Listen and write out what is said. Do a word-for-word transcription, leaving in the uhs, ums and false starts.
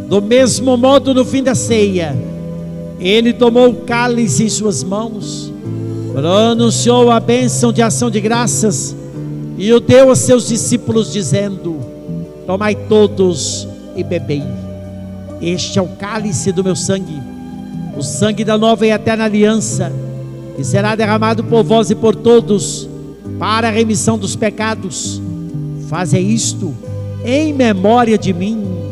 Do mesmo modo, no fim da ceia, ele tomou o cálice em suas mãos, pronunciou a bênção de ação de graças e o deu aos seus discípulos, dizendo: tomai todos e bebei. Este é o cálice do meu sangue, o sangue da nova e eterna aliança, que será derramado por vós e por todos para a remissão dos pecados. Fazei isto em memória de mim.